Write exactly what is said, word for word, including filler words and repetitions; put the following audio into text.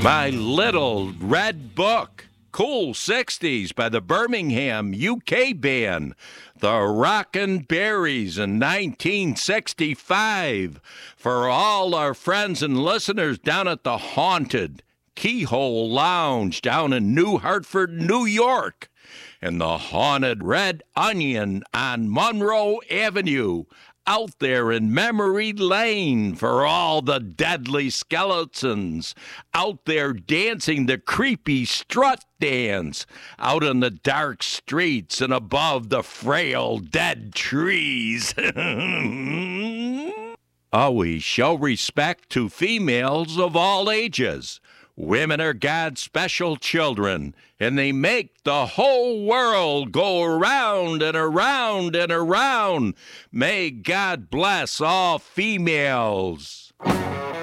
My Little Red Book, Cool sixties by the Birmingham, U K band, the Rockin' Berries in nineteen sixty-five. For all our friends and listeners down at the Haunted Keyhole Lounge down in New Hartford, New York, and the Haunted Red Onion on Monroe Avenue, out there in memory lane for all the deadly skeletons out there dancing the creepy strut dance out in the dark streets and above the frail dead trees. Always show respect to females of all ages. Women are God's special children, and they make the whole world go around and around and around. May God bless all females.